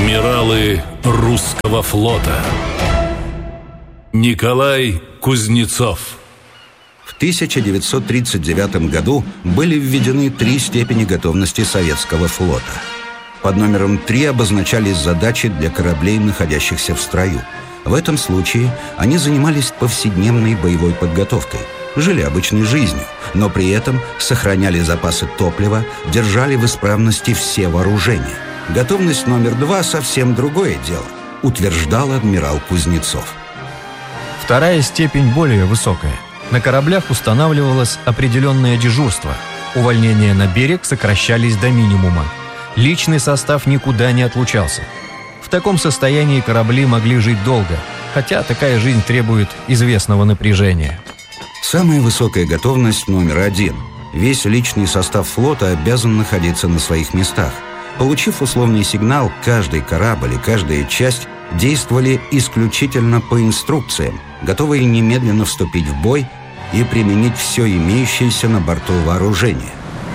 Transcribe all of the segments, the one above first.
Адмиралы русского флота. Николай Кузнецов. В 1939 году были введены 3 степени готовности советского флота. Под номером 3 обозначались задачи для кораблей, находящихся в строю. В этом случае они занимались повседневной боевой подготовкой, жили обычной жизнью, но при этом сохраняли запасы топлива, держали в исправности все вооружения. Готовность номер 2 совсем другое дело, утверждал адмирал Кузнецов. Вторая степень более высокая. На кораблях устанавливалось определенное дежурство. Увольнения на берег сокращались до минимума. Личный состав никуда не отлучался. В таком состоянии корабли могли жить долго, хотя такая жизнь требует известного напряжения. Самая высокая готовность номер 1. Весь личный состав флота обязан находиться на своих местах. Получив условный сигнал, каждый корабль и каждая часть действовали исключительно по инструкциям, готовые немедленно вступить в бой и применить все имеющееся на борту вооружение.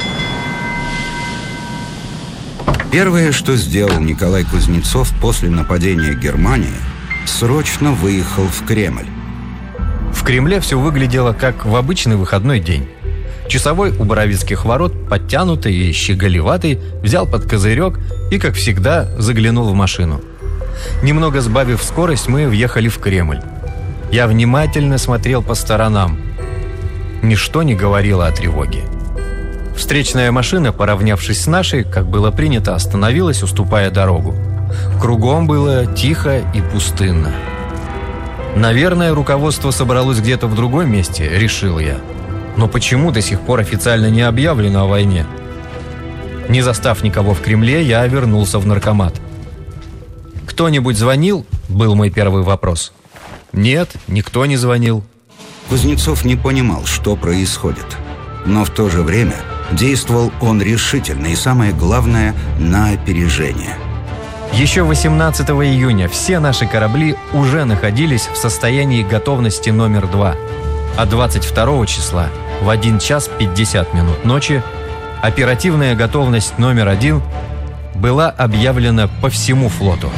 Первое, что сделал Николай Кузнецов после нападения Германии, срочно выехал в Кремль. В Кремле все выглядело как в обычный выходной день. Часовой у Боровицких ворот, подтянутый и щеголеватый, взял под козырек и, как всегда, заглянул в машину. Немного сбавив скорость, мы въехали в Кремль. Я внимательно смотрел по сторонам. Ничто не говорило о тревоге. Встречная машина, поравнявшись с нашей, как было принято, остановилась, уступая дорогу. Кругом было тихо и пустынно. Наверное, руководство собралось где-то в другом месте, решил я. Но почему до сих пор официально не объявлено о войне? Не застав никого в Кремле, я вернулся в наркомат. «Кто-нибудь звонил?» – был мой первый вопрос. Нет, никто не звонил. Кузнецов не понимал, что происходит. Но в то же время действовал он решительно и, самое главное, на опережение. Еще 18 июня все наши корабли уже находились в состоянии готовности номер 2. А 22 числа в 1 час 50 минут ночи оперативная готовность номер 1 была объявлена по всему флоту.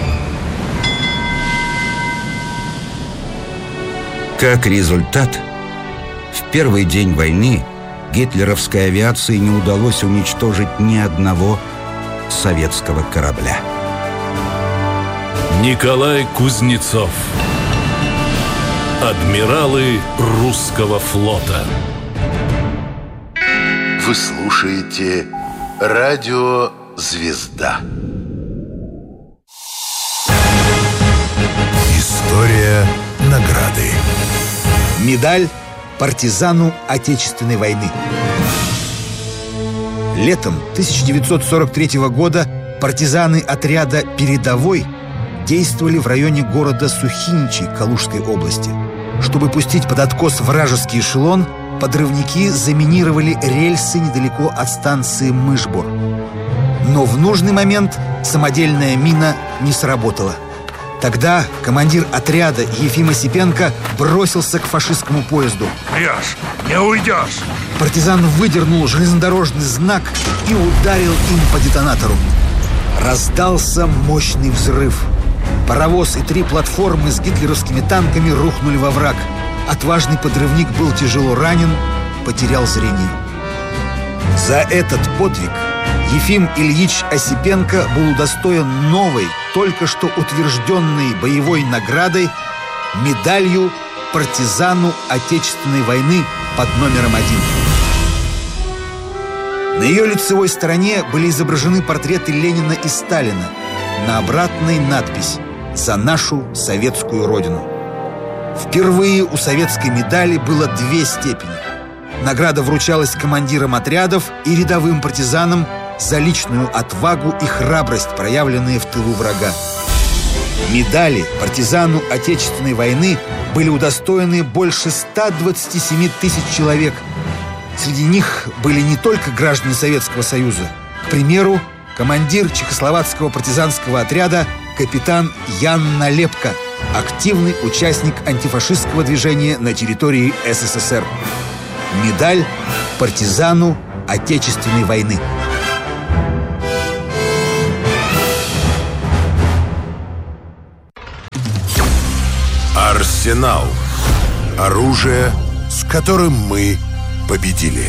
Как результат, в первый день войны гитлеровской авиации не удалось уничтожить ни одного советского корабля. Николай Кузнецов. Адмиралы русского флота. Вы слушаете радио «Звезда». История награды. Медаль партизану Отечественной войны. Летом 1943 года партизаны отряда «Передовой» действовали в районе города Сухиничи Калужской области. Чтобы пустить под откос вражеский эшелон, подрывники заминировали рельсы недалеко от станции Мышбор. Но в нужный момент самодельная мина не сработала. Тогда командир отряда Ефим Осипенко бросился к фашистскому поезду. Врешь, не уйдешь. Партизан выдернул железнодорожный знак и ударил им по детонатору. Раздался мощный взрыв. Паровоз и 3 платформы с гитлеровскими танками рухнули во враг. Отважный подрывник был тяжело ранен, потерял зрение. За этот подвиг Ефим Ильич Осипенко был удостоен новой, только что утвержденной боевой наградой, медалью партизану Отечественной войны под номером 1. На ее лицевой стороне были изображены портреты Ленина и Сталина. На обратной надпись «За нашу советскую родину». Впервые у советской медали было 2 степени. Награда вручалась командирам отрядов и рядовым партизанам за личную отвагу и храбрость, проявленные в тылу врага. Медали партизану Отечественной войны были удостоены больше 127 тысяч человек. Среди них были не только граждане Советского Союза. К примеру, командир чехословацкого партизанского отряда капитан Ян Налепко, активный участник антифашистского движения на территории СССР. Медаль партизану Отечественной войны. Арсенал. Оружие, с которым мы победили.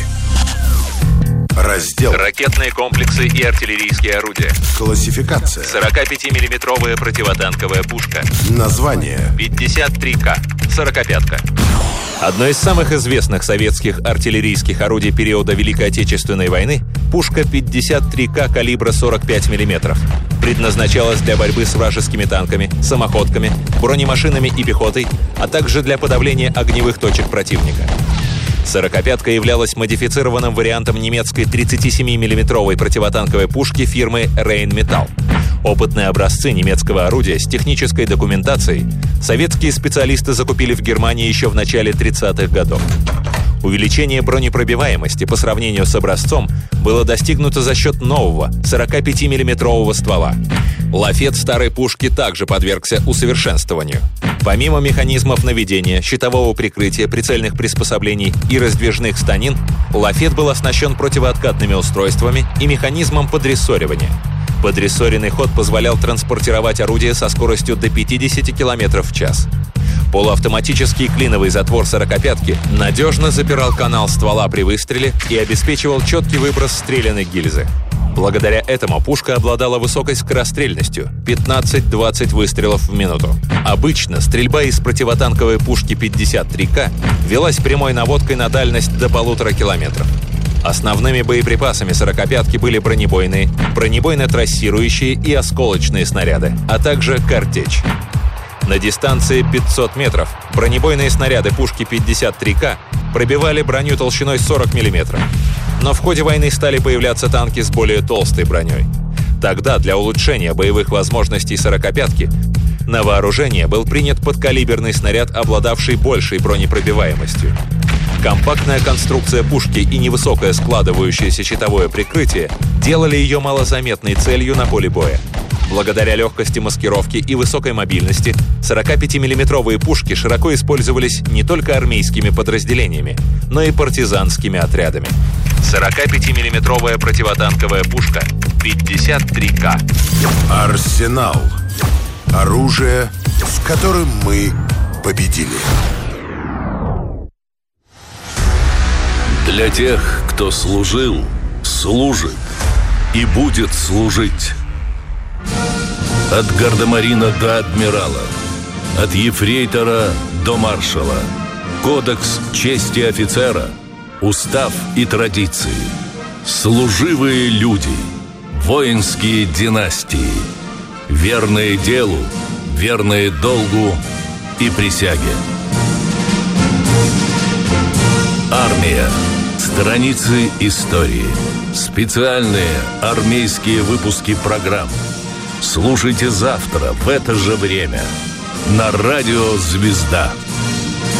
Раздел. Ракетные комплексы и артиллерийские орудия. Классификация. 45-миллиметровая противотанковая пушка. Название. 53К. 45-ка. Одно из самых известных советских артиллерийских орудий периода Великой Отечественной войны – пушка 53К калибра 45 мм. Предназначалась для борьбы с вражескими танками, самоходками, бронемашинами и пехотой, а также для подавления огневых точек противника. 45-ка являлась модифицированным вариантом немецкой 37-миллиметровой противотанковой пушки фирмы Rheinmetall. Опытные образцы немецкого орудия с технической документацией советские специалисты закупили в Германии еще в начале 30-х годов. Увеличение бронепробиваемости по сравнению с образцом было достигнуто за счет нового 45-миллиметрового ствола. Лафет старой пушки также подвергся усовершенствованию. Помимо механизмов наведения, щитового прикрытия, прицельных приспособлений и раздвижных станин, лафет был оснащен противооткатными устройствами и механизмом подрессоривания. Подрессоренный ход позволял транспортировать орудие со скоростью до 50 км в час. Полуавтоматический клиновый затвор 45-ки надежно запирал канал ствола при выстреле и обеспечивал четкий выброс стрелянной гильзы. Благодаря этому пушка обладала высокой скорострельностью – 15-20 выстрелов в минуту. Обычно стрельба из противотанковой пушки 53К велась прямой наводкой на дальность до 1,5 километров. Основными боеприпасами 45-ки были бронебойные, бронебойно-трассирующие и осколочные снаряды, а также картечь. На дистанции 500 метров бронебойные снаряды пушки 53К пробивали броню толщиной 40 мм. Но в ходе войны стали появляться танки с более толстой броней. Тогда для улучшения боевых возможностей 45-ки на вооружение был принят подкалиберный снаряд, обладавший большей бронепробиваемостью. Компактная конструкция пушки и невысокое складывающееся щитовое прикрытие делали ее малозаметной целью на поле боя. Благодаря легкости маскировки и высокой мобильности 45-миллиметровые пушки широко использовались не только армейскими подразделениями, но и партизанскими отрядами. 45-миллиметровая противотанковая пушка 53К. Арсенал. Оружие, с которым мы победили. Для тех, кто служил, служит и будет служить. От гардемарина до адмирала, от ефрейтора до маршала. Кодекс чести офицера, устав и традиции. Служивые люди, воинские династии. Верные делу, верные долгу и присяге. Армия. Страницы истории. Специальные армейские выпуски программ. Слушайте завтра в это же время на радио «Звезда».